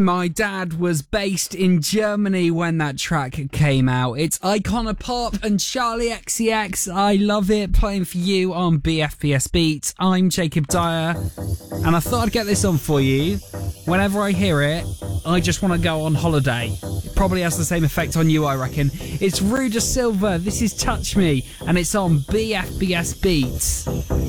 My dad was based in Germany when that track came out. It's Iconopop and Charlie XCX. I love it. Playing for you on BFBS Beats. I'm Jacob Dyer, and I thought I'd get this on for you. Whenever I hear it, I just want to go on holiday. It probably has the same effect on you, I reckon. It's Ruda Silva. This is Touch Me, and it's on BFBS Beats.